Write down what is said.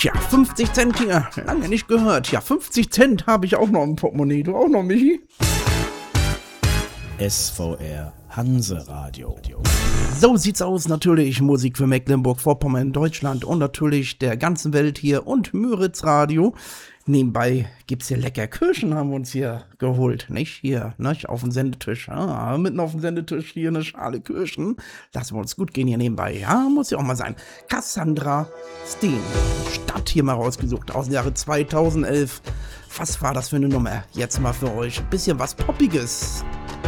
Tja, 50 Cent hier, lange nicht gehört. Ja, 50 Cent habe ich auch noch im Portemonnaie. Du auch noch, Michi? SVR Hanseradio. So sieht's aus, natürlich Musik für Mecklenburg-Vorpommern, Deutschland und natürlich der ganzen Welt hier und Müritz Radio. Nebenbei gibt's hier lecker Kirschen, haben wir uns hier geholt, nicht? Hier, nicht? Auf dem Sendetisch. Mitten auf dem Sendetisch hier eine Schale Kirschen. Lassen wir uns gut gehen hier nebenbei. Ja, muss ja auch mal sein. Cassandra Steen. Stadt hier mal rausgesucht aus dem Jahre 2011. Was war das für eine Nummer? Jetzt mal für euch. Bisschen was Poppiges.